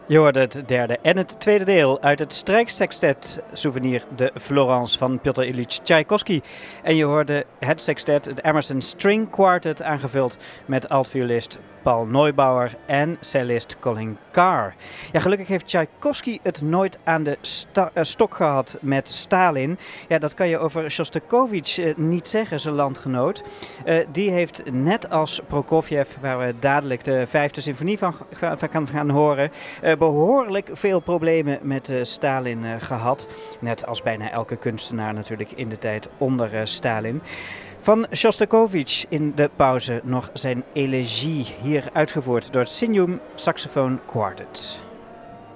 Je hoorde het derde en het tweede deel uit het strijksextet Souvenir de Florence van Piotr Ilyich Tchaikovsky. En je hoorde het sextet, het Emerson String Quartet, aangevuld met altviolist Paul Neubauer en cellist Colin Carr. Ja, gelukkig heeft Tchaikovsky het nooit aan de stok gehad met Stalin. Ja, dat kan je over Shostakovich niet zeggen, zijn landgenoot. Die heeft net als Prokofjev, waar we dadelijk de vijfde symfonie van gaan horen, behoorlijk veel problemen met Stalin gehad. Net als bijna elke kunstenaar natuurlijk in de tijd onder Stalin. Van Shostakovich in de pauze nog zijn elegie, hier uitgevoerd door het Signum Saxophone Quartet.